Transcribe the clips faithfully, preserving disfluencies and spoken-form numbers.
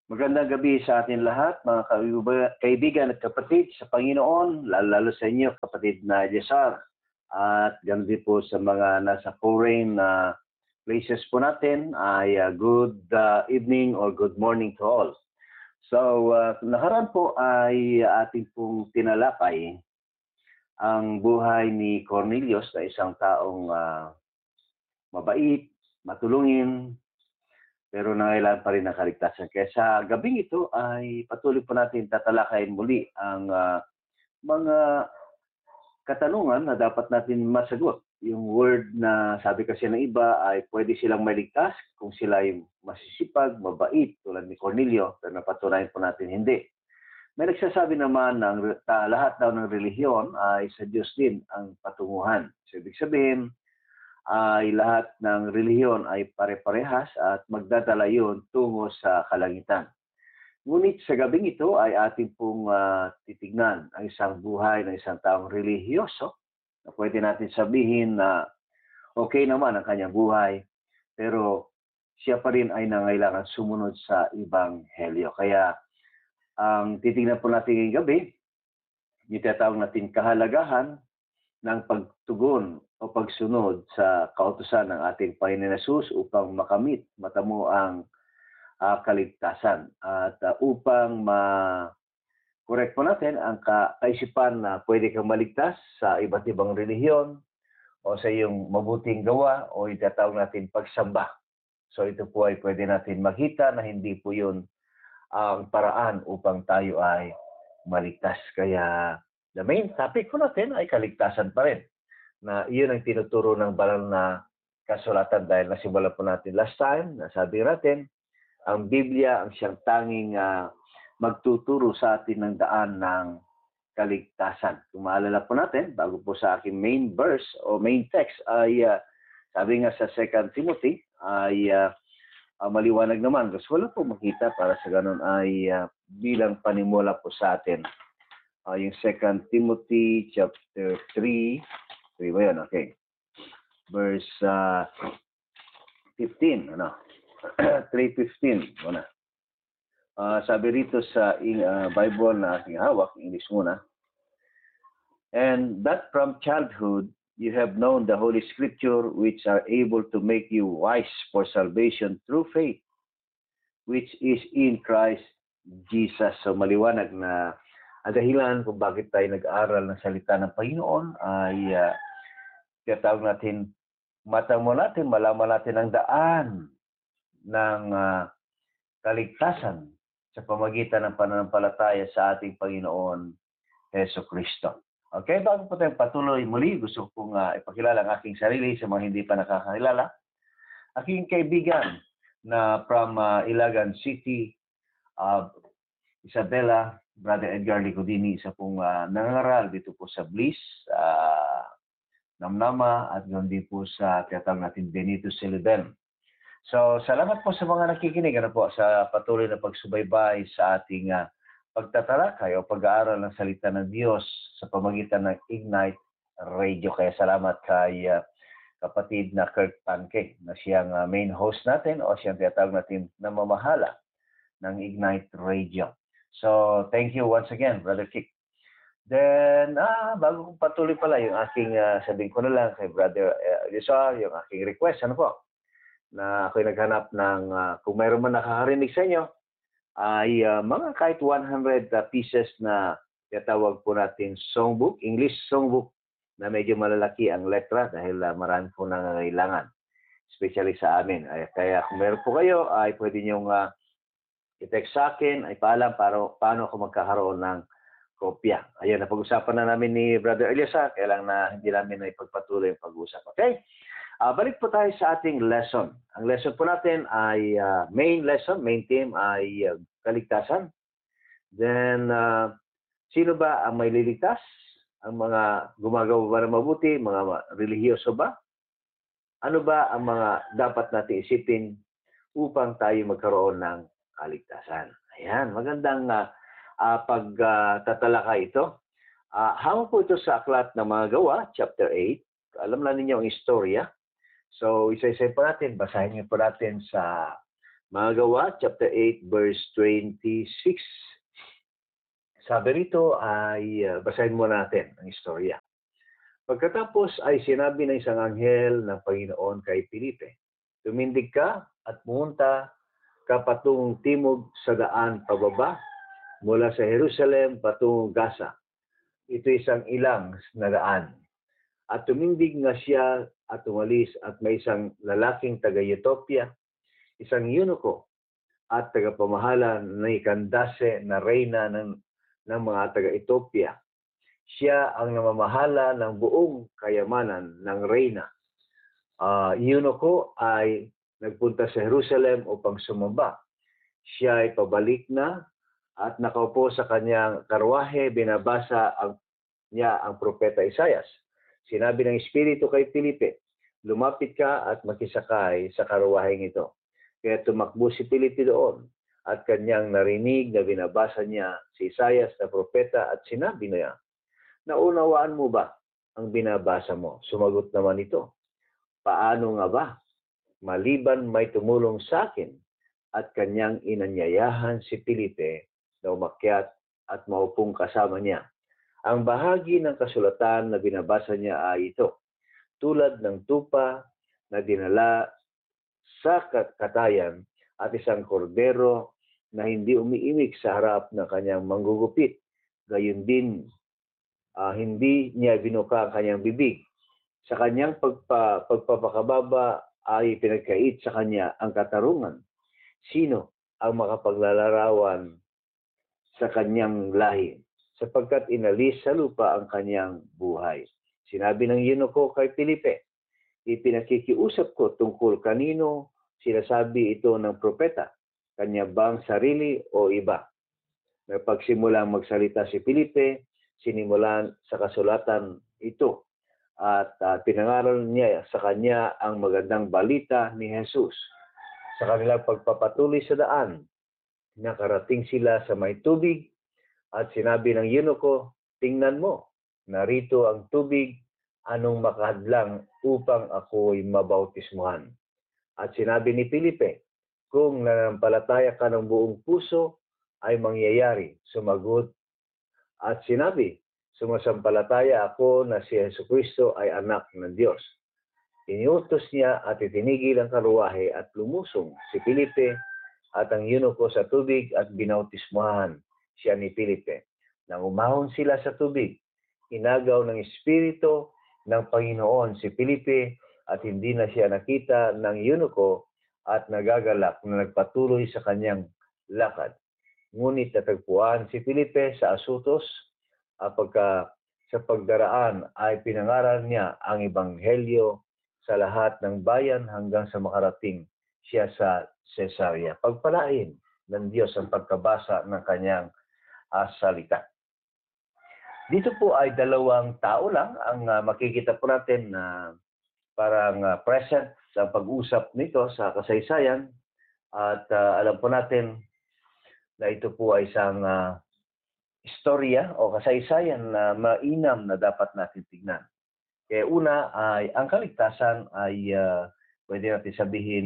Magandang gabi sa atin lahat, mga kaibigan kaibigan at kapatid sa Panginoon, lalo-lalo sa inyo, kapatid na Yesar. At ganoon din po sa mga nasa foreign na places po natin, ay uh, good uh, evening or good morning to all. So, uh, nakaraan po ay ating pong tinalakay ang buhay ni Cornelius na isang taong uh, mabait, matulungin, pero nangailangan pa rin ng kaligtasan. Kaya sa gabing ito ay patuloy po natin tatalakayin muli ang uh, mga katanungan na dapat natin masagot. Yung word na sabi kasi ng iba ay pwede silang maligtas kung sila ay masisipag, mabait, tulad ni Cornelio, pero napatunayan po natin hindi. May nagsasabi naman ng uh, lahat daw ng relihiyon ay sa Diyos din ang patunguhan. So, ibig sabihin, ay lahat ng relihiyon ay pare-parehas at magdadala yun tungo sa kalangitan. Ngunit sa gabing ito ay ating pong uh, titignan ang isang buhay ng isang taong relihiyoso na pwede natin sabihin na okay naman ang kanyang buhay, pero siya pa rin ay nangailangan sumunod sa Ebanghelyo. Kaya ang titignan po natin ngayong gabi, yung tinatawag natin kahalagahan ng pagtugon o pagsunod sa kautusan ng ating Panginoon Hesus upang makamit, matamo ang uh, kaligtasan. At uh, upang ma-correct po natin ang ka kaisipan na pwede kang maligtas sa iba't ibang relihiyon o sa iyong mabuting gawa o itatawag natin pagsamba. So ito po ay pwede natin makita na hindi po yun ang paraan upang tayo ay maligtas. Kaya the main topic po natin ay kaligtasan pa rin. Na iyon ang tinuturo ng banal na kasulatan dahil nasimulan po natin last time, nasabi natin, ang Biblia ang siyang tanging uh, magtuturo sa atin ng daan ng kaligtasan. Kung maalala po natin, bago po sa aking main verse o main text ay uh, sabi nga sa Second Timothy ay uh, uh, maliwanag naman. Kasi wala po makita para sa ganun ay uh, bilang panimula po sa atin. Uh, yung Second Timothy chapter three, three ba yun? Okay. Verse uh, fifteen, ano? three fifteen, muna. Uh, sabi rito sa uh, Bible na aking hawak, English muna. And that from childhood you have known the Holy Scripture which are able to make you wise for salvation through faith, which is in Christ Jesus. So maliwanag na ang dahilan kung bakit tayo nag-aaral ng salita ng Panginoon ay uh, tinatawag natin, matamo natin, malaman natin ang daan ng uh, kaligtasan sa pamagitan ng pananampalataya sa ating Panginoon Hesus Kristo. Okay, bago po tayong patuloy muli, gusto kong uh, ipakilala ang aking sarili sa mga hindi pa nakakakilala. Aking kaibigan na from uh, Ilagan City, uh, Isabela, Brother Edgar Licodini, isa pong uh, nangaral dito po sa Bliss, uh, Namnama, at ganoon din po sa tinatawag natin Benito Silibel. So, salamat po sa mga nakikinig ano po, sa patuloy na pagsubaybay sa ating uh, pagtatalakay o pag-aaral ng salita ng Diyos sa pamagitan ng Ignite Radio. Kaya salamat kay uh, kapatid na Kirk Panke na siyang uh, main host natin o siyang tinatawag natin na mamahala ng Ignite Radio. So, thank you once again, Brother Kick. Then, ah, bago kong patuloy pala, yung aking, uh, sabihin ko na lang kay Brother uh, Lisa, yung aking request, ano po, na ako'y naghanap ng, uh, kung mayroon man nakakarinig sa inyo, ay uh, mga kahit one hundred uh, pieces na tinatawag po natin songbook, English songbook, na medyo malalaki ang letra dahil uh, marami po nangangailangan, especially sa amin. Ay, kaya kung meron po kayo, ay pwede niyong uh, i-text sa akin, ay paalam para, paano ako magkakaroon ng kopya. Ayan, napag-usapan na namin ni Brother Eliasa, kaya lang na hindi namin na ipagpatuloy yung pag-usap. Okay? Uh, balik po tayo sa ating lesson. Ang lesson po natin ay uh, main lesson, main theme ay uh, kaligtasan. Then, uh, sino ba ang may liligtas? Ang mga gumagawa ba ng mabuti? Mga relihiyoso ba? Ano ba ang mga dapat natin isipin upang tayo magkaroon ng kaligtasan? Ayan, magandang uh, uh, pagtatalakay uh, ito. Uh, hango po ito sa aklat ng mga gawa, chapter eight. Alam na ninyo ang istorya. So, isa-isa po natin, basahin niyo po natin sa Mga Gawa, chapter eight, verse twenty-six. Sabi rito ay, uh, basahin mo natin ang istorya. Pagkatapos ay sinabi ng isang anghel ng Panginoon kay Felipe, tumindig ka at pumunta ka patungong timog sa daan pababa mula sa Jerusalem patungong Gaza. Ito isang ilang na daan. At tumindig nga siya at umalis at may isang lalaking taga-Ethiopia, isang eunuko at tagapamahala ni Candace na reyna ng, ng mga taga-Ethiopia. Siya ang namamahala ng buong kayamanan ng reyna. Uh, eunuko ay nagpunta sa Jerusalem upang sumamba. Siya ay pabalik na at nakaupo sa kanyang karwahe, binabasa ang, niya ang propeta Isaias. Sinabi ng Espiritu kay Felipe, lumapit ka at makisakay sa karwaheng ito. Kaya tumakbo si Felipe doon at kanyang narinig na binabasa niya si Isaias na propeta at sinabi niya, naunawaan mo ba ang binabasa mo? Sumagot naman ito, paano nga ba? Maliban may tumulong sa akin at kanyang inanyayahan si Felipe na umakyat at maupong kasama niya. Ang bahagi ng kasulatan na binabasa niya ay ito, tulad ng tupa na dinala sa katayan at isang kordero na hindi umiimik sa harap ng kanyang manggugupit. Gayon din, uh, hindi niya binuka ang kanyang bibig. Sa kanyang pagpa, pagpapakababa ay pinagkait sa kanya ang katarungan. Sino ang makapaglalarawan sa kanyang lahi? Sapagkat inalis sa lupa ang kanyang buhay. Sinabi ng eunuko kay Felipe, ipinakikiusap ko tungkol kanino sinasabi ito ng propeta, kanya bang sarili o iba? Napagsimulang magsalita si Felipe, sinimulan sa kasulatan ito at uh, pinangaral niya sa kanya ang magandang balita ni Jesus. Sa kanilang pagpapatuloy sa daan, nakarating sila sa may tubig at sinabi ng eunuko, tingnan mo, narito ang tubig, anong makahadlang upang ako'y mabautismuhan? At sinabi ni Felipe, kung nanampalataya ka ng buong puso, ay mangyayari. Sumagot at sinabi, sumasampalataya ako na si Jesucristo ay anak ng Diyos. Iniutos niya at itinigil ang karuwahe at lumusong si Felipe at ang eunuko sa tubig at binautismuhan siya ni Felipe. Nang umahon sila sa tubig, inagaw ng Espiritu ng Panginoon si Felipe at hindi na siya nakita ng eunuko at nagagalak na nagpatuloy sa kanyang lakad. Ngunit natagpuan si Felipe sa Azotus at pagka sa pagdaraan ay pinangaral niya ang Ebanghelyo sa lahat ng bayan hanggang sa makarating siya sa Cesarea. Pagpalain ng Diyos ang pagkabasa ng kanyang uh, salita. Dito po ay dalawang tao lang ang uh, makikita po natin na uh, parang uh, present sa pag-usap nito sa kasaysayan. At uh, alam po natin na ito po ay isang uh, istorya o kasaysayan na mainam na dapat natin tignan. Kaya una ay ang kaligtasan ay uh, pwede natin sabihin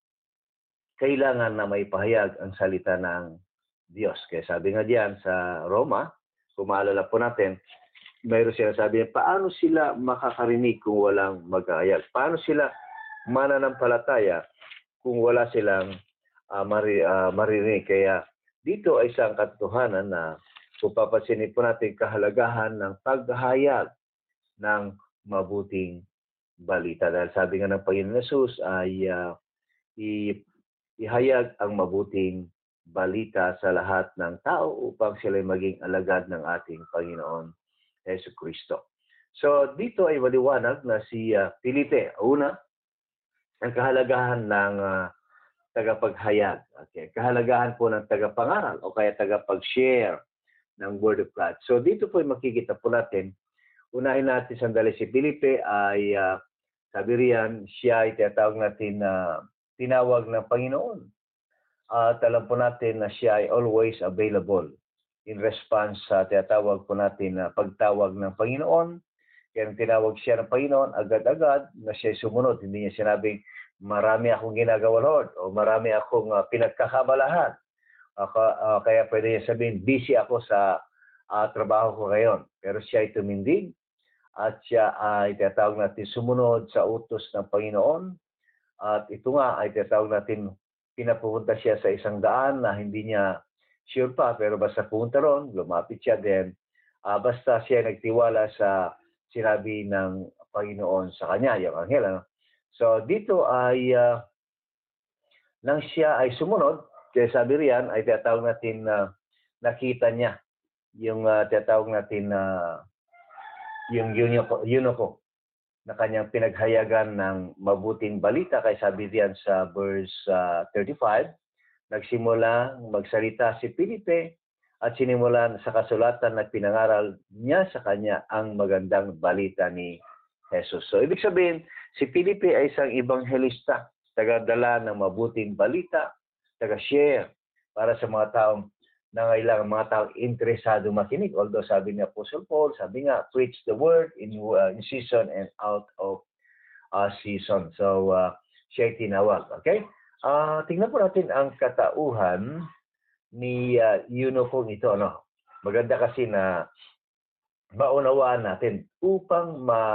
kailangan na may pahayag ang salita ng Diyos. Kaya sabi nga diyan sa Roma, kung maalala po natin, mayroon sila sabi, paano sila makakarinig kung walang mag-ahayag? Paano sila mananampalataya kung wala silang uh, mari, uh, maririnig? Kaya dito ay isang katotohanan na kung papansinin po natin kahalagahan ng paghahayag ng mabuting balita. Dahil sabi nga ng Panginoon Jesus ay uh, i- ihayag ang mabuting balita sa lahat ng tao upang sila maging alagad ng ating Panginoon Jesucristo. So dito ay maliwanag na si uh, Felipe, una, ang kahalagahan ng uh, tagapaghayag. Okay? Kahalagahan po ng tagapangaral o kaya tagapag-share ng Word of God. So dito po ay makikita po natin, unahin natin sandali si Felipe ay uh, sabi riyan, siya ay tinatawag natin na uh, tinawag ng Panginoon. At alam po natin na siya ay always available in response sa tinatawag po natin na pagtawag ng Panginoon. Kaya tinawag siya ng Panginoon, agad-agad na siya sumunod. Hindi niya sinabing, marami akong ginagawa, Lord, o marami akong uh, pinagkakabalahan. Uh, uh, kaya pwede niya sabihin, busy ako sa uh, trabaho ko ngayon. Pero siya ay tumindig at siya ay tinatawag natin sumunod sa utos ng Panginoon. At ito nga ay tinatawag natin pinapupunta siya sa isang daan na hindi niya sure pa, pero basta pumunta ron, lumapit siya din. Uh, basta siya nagtiwala sa sinabi ng Panginoon sa kanya, yung anghel. Ano? So dito ay uh, nang siya ay sumunod, kaya sabi riyan ay tinatawag natin na uh, nakita niya yung uh, tinatawag natin na uh, yung eunuko na kanyang pinaghayagan ng mabuting balita. Kaya sabi riyan sa verse uh, thirty-five, nagsimula magsalita si Felipe at sinimulan sa kasulatan na pinangaral niya sa kanya ang magandang balita ni Jesus. So, ibig sabihin, si Felipe ay isang ebanghelista, tagadala ng mabuting balita, taga-share para sa mga taong nangailangan, mga taong interesado makinig. Although sabi ni Apostle Paul, sabi nga, preach the word in, uh, in season and out of uh, season. So, uh, siya ay tinawag. Okay? Uh, tingnan po natin ang katauhan ni uh, Eunukong ito. Ano? Maganda kasi na maunawaan natin upang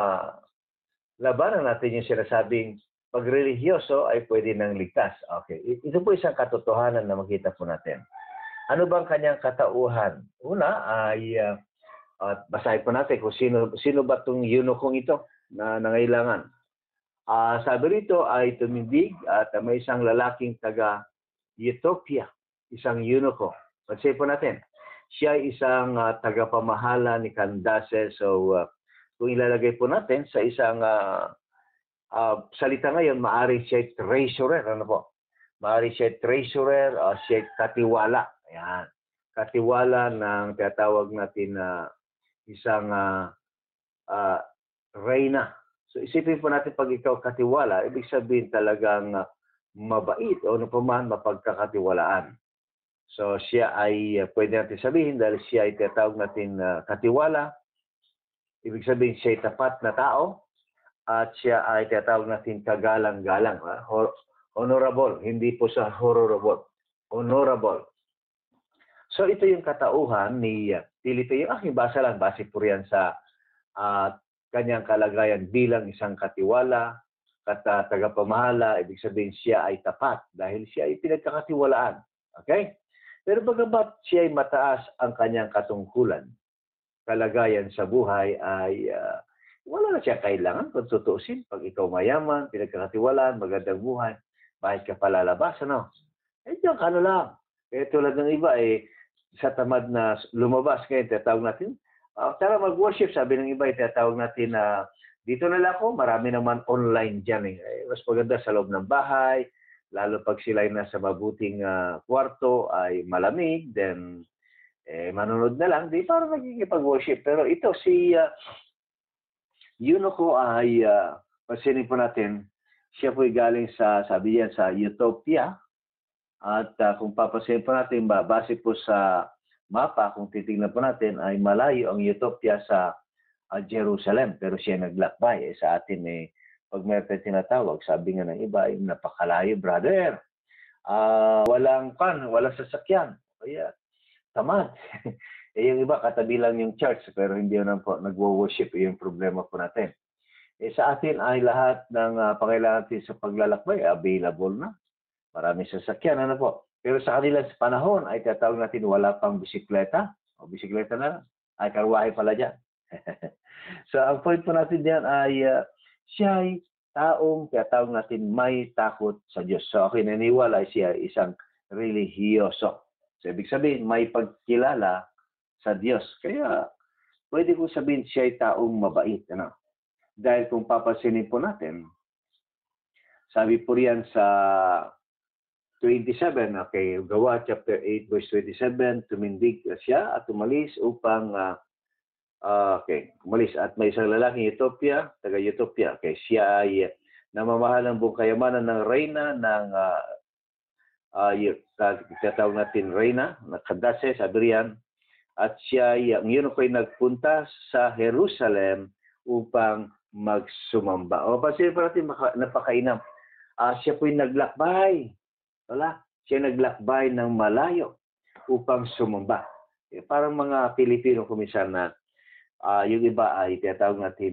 malabanan natin yung sinasabing pag religyoso ay pwede nang ligtas. Okay. Ito po isang katotohanan na makita po natin. Ano bang kanyang katauhan? Una ay uh, at basahin po natin kung sino, sino ba itong Eunukong ito na nangailangan. Uh, sabi rito ay tumindig at uh, may isang lalaking taga Ethiopia, isang eunuko. Pansin po natin, siya ay isang uh, tagapamahala ni Candace. So, uh, kung ilalagay po natin sa isang uh, uh, salita ngayon, maaaring siya ay treasurer. Ano po? Maaaring siya ay treasurer, uh, siya ay katiwala. Ayan. Katiwala ng tinatawag natin na uh, isang uh, uh, reyna. So, isipin po natin pag ikaw katiwala, ibig sabihin talagang uh, mabait o ano pa man mapagkakatiwalaan. So, siya ay uh, pwede natin sabihin dahil siya ay tinatawag natin uh, katiwala. Ibig sabihin siya ay tapat na tao at siya ay tinatawag natin kagalang-galang. Uh, honorable, hindi po sa horrible. Honorable. So, ito yung katauhan ni uh, Felipe. Yung aking basa lang, base po riyan sa uh, kanyang kalagayan bilang isang katiwala, kata tagapamahala, ibig sabihin siya ay tapat dahil siya ay pinagkakatiwalaan. Okay? Pero bagamat siya ay mataas ang kanyang katungkulan, kalagayan sa buhay ay uh, wala na siya kailangan kung tutuusin. Pag ikaw mayaman, pinagkakatiwalaan, magandang buhay, bakit ka palalabas, ano? Eh, diyan ka na lang. Eh, tulad ng iba, eh, sa tamad na lumabas ngayon, tatawag natin, uh, tara mag-worship, sabi ng iba, tatawag natin na uh, dito na lang ako, marami naman online dyan. Eh. Eh, mas maganda sa loob ng bahay, lalo pag sila ay nasa mabuting uh, kwarto ay malamig, then eh, manunod na lang, di parang nagkikipag-worship. Pero ito, si uh, Eunuko ay, uh, pansinin po natin, siya po ay galing sa, sabi yan, sa Ethiopia. At uh, kung papasin po natin, base po sa mapa, kung titignan po natin, ay malayo ang Ethiopia sa uh, Jerusalem. Pero siya naglakbay. Eh, sa atin, eh, pag may tinatawag, sabi nga ng iba, ay napakalayo, brother. Uh, walang pan, walang sasakyan. Kaya, tamad. Eh, yung iba, katabi lang yung church, pero hindi naman po nagwo-worship. Yung problema po natin. Eh, sa atin ay lahat ng uh, pangailangan natin sa paglalakbay, available na. Maraming sasakyan, ano po. Pero sa kanilang panahon ay tatawag natin wala pang bisikleta. O bisikleta na lang. Ay, karwahe pala dyan. So, ang point po natin diyan ay uh, siya ay taong tatawag natin may takot sa Diyos. So, ako naniniwala siya isang religyoso. So, ibig sabihin, may pagkilala sa Diyos. Kaya, pwede ko sabihin siya ay taong mabait. Ano? Dahil kung papansinin po natin, sabi po riyan sa twenty-seven, okay, Gawa chapter eight verse twenty-seven, tumindig siya at umalis upang uh, uh, okay, umalis at may isang lalaking Ethiopia, taga Ethiopia. Okay, siya ay namamahal ng buong kayamanan ng reyna ng uh, uh, tatawag natin reyna, na Candace, sabi riyan. At siya ay, ang yun ay nagpunta sa Jerusalem upang magsumamba. O, pasin pa natin napakainam. ah, siya po'y naglakbay. Wala, siya naglakbay ng malayo upang sumamba. Eh, parang mga Pilipino kumisan na ah, yung iba ay tinatawag natin